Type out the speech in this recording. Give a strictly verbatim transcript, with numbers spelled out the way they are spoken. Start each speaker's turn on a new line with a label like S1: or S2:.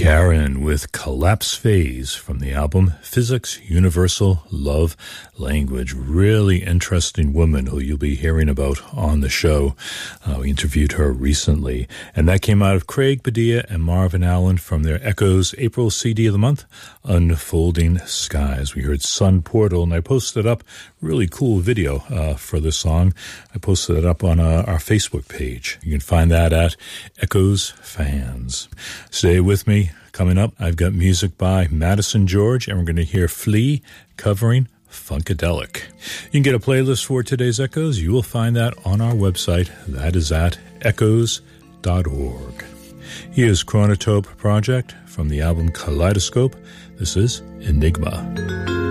S1: Karen with Collapse Phase from the album Physics Universal Love Language. Really interesting woman who you'll be hearing about on the show. Uh, we interviewed her recently. And that came out of Craig Padilla and Marvin Allen from their Echoes April C D of the month, Unfolding Skies. We heard Sun Portal, and I posted up a really cool video uh, for this song. I posted it up on uh, our Facebook page. You can find that at Echoes Fans. Stay with me. Coming up, I've got music by Madison George, and we're going to hear Flea covering Funkadelic. You can get a playlist for today's Echoes. You will find that on our website. That is at echoes dot org. Here's Chronotope Project from the album Kaleidoscope. This is Enigma.